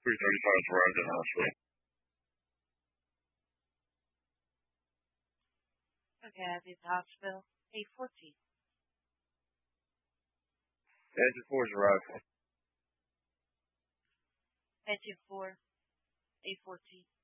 335 is arrived in hospital. Okay, I've been to hospital. 814. Engine 4 is arrived. Engine 4, 814.